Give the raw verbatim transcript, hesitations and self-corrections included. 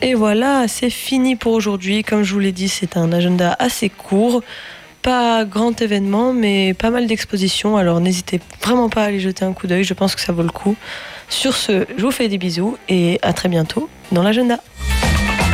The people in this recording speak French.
Et voilà, c'est fini pour aujourd'hui. Comme je vous l'ai dit, c'est un agenda assez court. Pas grand événement, mais pas mal d'expositions. Alors n'hésitez vraiment pas à aller jeter un coup d'œil. Je pense que ça vaut le coup. Sur ce, je vous fais des bisous et à très bientôt dans l'agenda.